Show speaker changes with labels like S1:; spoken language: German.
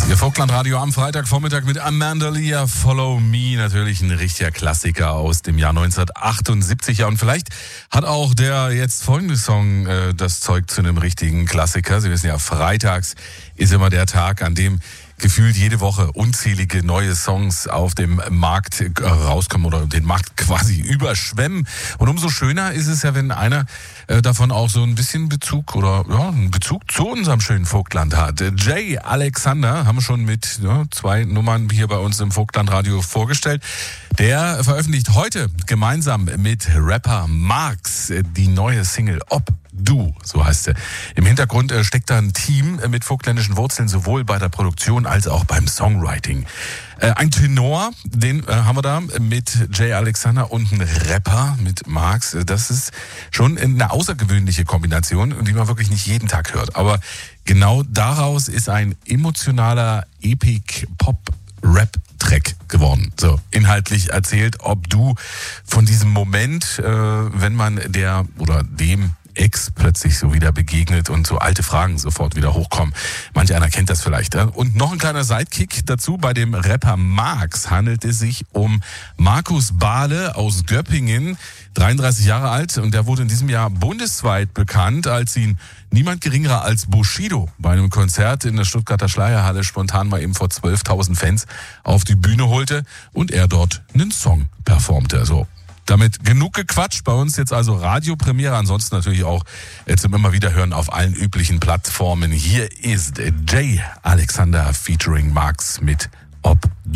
S1: Ihr Vogtlandradio am Freitagvormittag mit Amanda Lear, Follow Me, natürlich ein richtiger Klassiker aus dem Jahr 1978. Ja, und vielleicht hat auch der jetzt folgende Song das Zeug zu einem richtigen Klassiker. Sie wissen ja, freitags ist immer der Tag, an dem gefühlt jede Woche unzählige neue Songs auf dem Markt rauskommen oder den Markt quasi überschwemmen. Und umso schöner ist es ja, wenn einer davon auch so ein bisschen Bezug oder ja, einen Bezug zu unserem schönen Vogtland hat. Jay Alexander haben wir schon mit 2 Nummern hier bei uns im Vogtlandradio vorgestellt. Der veröffentlicht heute gemeinsam mit Rapper Marx die neue Single Ob Du, so heißt sie. Im Hintergrund steckt da ein Team mit vogtländischen Wurzeln, sowohl bei der Produktion als auch beim Songwriting. Ein Tenor, den haben wir da mit Jay Alexander und ein Rapper mit Marx. Das ist schon eine außergewöhnliche Kombination, die man wirklich nicht jeden Tag hört. Aber genau daraus ist ein emotionaler Epic-Pop-Rap-Track geworden. So, inhaltlich erzählt, ob du von diesem Moment, wenn man der oder dem Ex plötzlich so wieder begegnet und so alte Fragen sofort wieder hochkommen. Manch einer kennt das vielleicht. Ja? Und noch ein kleiner Sidekick dazu. Bei dem Rapper Marx handelt es sich um Markus Bahle aus Göppingen, 33 Jahre alt. Und der wurde in diesem Jahr bundesweit bekannt, als ihn niemand geringerer als Bushido bei einem Konzert in der Stuttgarter Schleierhalle spontan mal eben vor 12.000 Fans auf die Bühne holte und er dort einen Song performte. So. Damit genug gequatscht, bei uns jetzt also Radiopremiere, ansonsten natürlich auch zum immer wieder hören auf allen üblichen Plattformen. Hier ist Jay Alexander featuring Marx mit Ob Du.